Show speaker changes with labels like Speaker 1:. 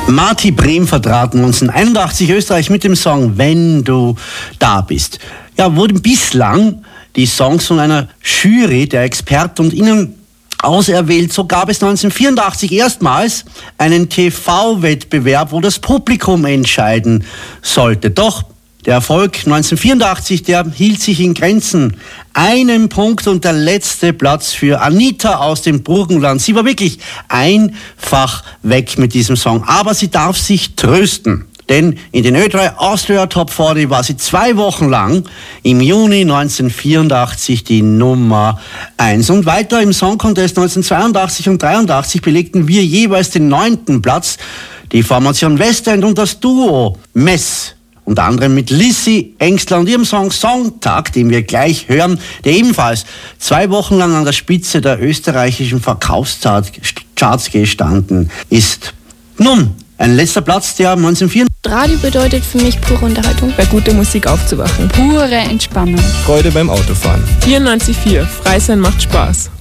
Speaker 1: Marty Brehm vertrat 1981 Österreich mit dem Song Wenn du da bist. Ja, wurden bislang die Songs von einer Jury der Experten und Ihnen auserwählt. So gab es 1984 erstmals einen TV-Wettbewerb, wo das Publikum entscheiden sollte. Doch der Erfolg 1984, der hielt sich in Grenzen. Einen Punkt und der letzte Platz für Anita aus dem Burgenland. Sie war wirklich einfach weg mit diesem Song. Aber sie darf sich trösten. Denn in den Ö3 Austria Top 40 war sie 2 Wochen lang im Juni 1984 die Nummer 1. Und weiter im Song Contest 1982 und 1983 belegten wir jeweils den 9. Platz. Die Formation Westend und das Duo Mess. Unter anderem mit Lissy Engstler und ihrem Song Songtag, den wir gleich hören, der ebenfalls 2 Wochen lang an der Spitze der österreichischen Verkaufscharts gestanden ist. Nun, ein letzter Platz, der 1984.
Speaker 2: Radio bedeutet für mich pure Unterhaltung.
Speaker 3: Bei guter Musik aufzuwachen.
Speaker 4: Pure Entspannung.
Speaker 5: Freude beim Autofahren.
Speaker 3: 94,4. Frei sein macht Spaß.